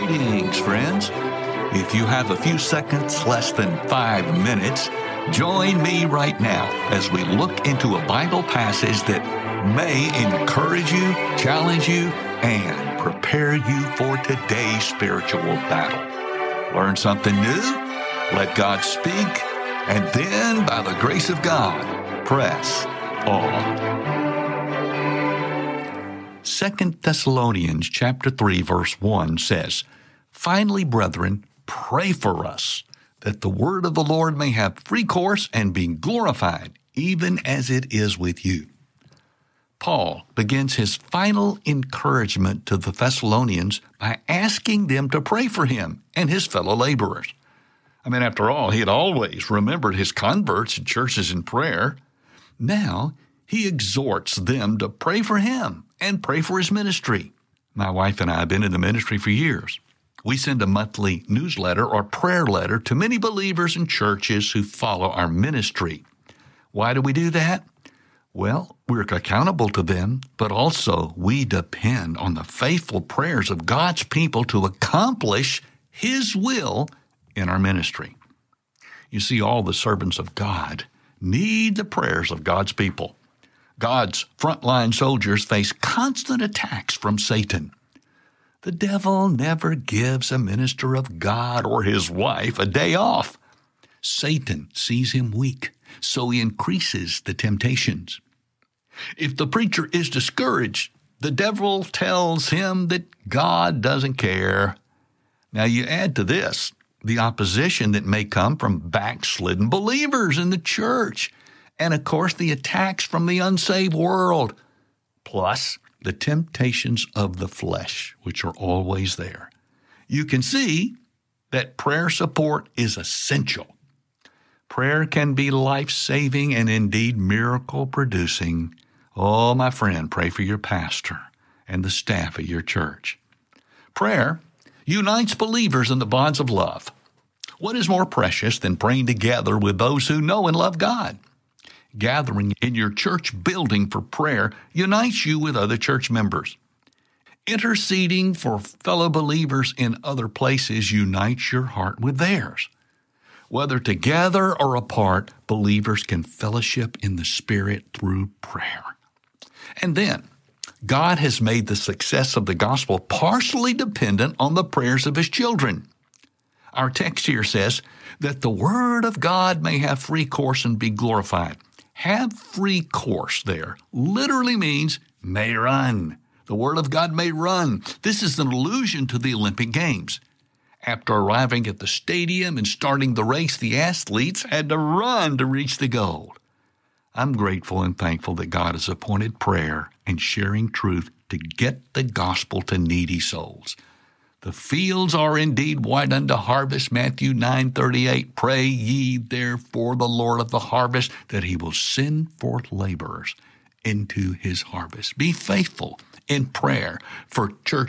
Greetings, friends. If you have a few seconds, less than 5 minutes, join me right now as we look into a Bible passage that may encourage you, challenge you, and prepare you for today's spiritual battle. Learn something new, let God speak, and then, by the grace of God, press on. 2 Thessalonians chapter 3, verse 1 says, "Finally, brethren, pray for us, that the word of the Lord may have free course and be glorified, even as it is with you." Paul begins his final encouragement to the Thessalonians by asking them to pray for him and his fellow laborers. After all, he had always remembered his converts and churches in prayer. Now, he exhorts them to pray for him and pray for his ministry. My wife and I have been in the ministry for years. We send a monthly newsletter or prayer letter to many believers and churches who follow our ministry. Why do we do that? Well, we're accountable to them, but also we depend on the faithful prayers of God's people to accomplish His will in our ministry. You see, all the servants of God need the prayers of God's people. God's frontline soldiers face constant attacks from Satan. The devil never gives a minister of God or his wife a day off. Satan sees him weak, so he increases the temptations. If the preacher is discouraged, the devil tells him that God doesn't care. Now you add to this the opposition that may come from backslidden believers in the church, and of course the attacks from the unsaved world, plus the temptations of the flesh, which are always there. You can see that prayer support is essential. Prayer can be life-saving and indeed miracle-producing. Oh, my friend, pray for your pastor and the staff of your church. Prayer unites believers in the bonds of love. What is more precious than praying together with those who know and love God? Gathering in your church building for prayer unites you with other church members. Interceding for fellow believers in other places unites your heart with theirs. Whether together or apart, believers can fellowship in the Spirit through prayer. And then, God has made the success of the gospel partially dependent on the prayers of His children. Our text here says that the Word of God may have free course and be glorified. Have free course there literally means may run. The Word of God may run. This is an allusion to the Olympic Games. After arriving at the stadium and starting the race, the athletes had to run to reach the goal. I'm grateful and thankful that God has appointed prayer and sharing truth to get the gospel to needy souls. The fields are indeed white unto harvest, Matthew 9:38. Pray ye therefore the Lord of the harvest that He will send forth laborers into His harvest. Be faithful in prayer for church